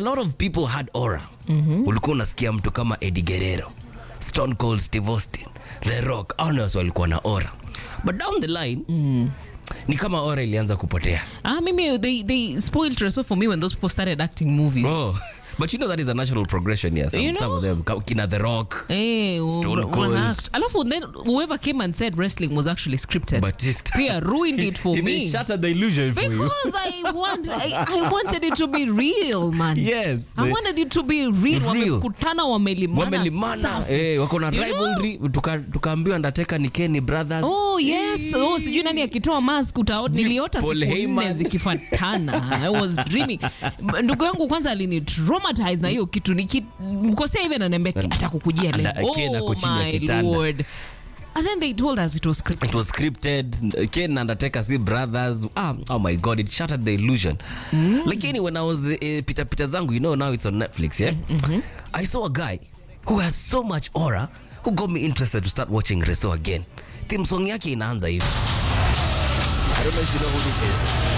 lot of people had aura. Ulikuwa unasikia mtu kama Eddie Guerrero, Stone Cold Steve Austin, The Rock, honors walikuwa na aura. But down the line, ni kama aura ilianza kupotea. Maybe they spoiled Reso for me when those people started acting movies. Oh. But you know that is a natural progression, yeah. Some of them, Kina The Rock, Stone Cold. Alafu then whoever came and said wrestling was actually scripted. Batista. Pia ruined it for me. They shattered the illusion for you. Because I wanted it to be real, man. Yes. I wanted it to be real. Wamekutana wamelimana. Wako na rivalry. Tukaambiwa Undertaker ni Kenny Brothers. Oh yes. Sijui nani akitoa mask niliota siku 4 zikifuatana. I was dreaming. Ndugu yangu kwanza alinitraumatize na hiyo kitu mkosea even ananiambia atakukujia leo. Oh my lord. And then they told us it was scripted. It was scripted. Ken and Undertaker see brothers. Oh my god, it shattered the illusion. Lakini when I was pita zangu, you know now it's on Netflix, yeah? I saw a guy who has so much aura who got me interested to start watching Reso again. Theme song yake inaanza hivi. I don't know if you know who this is.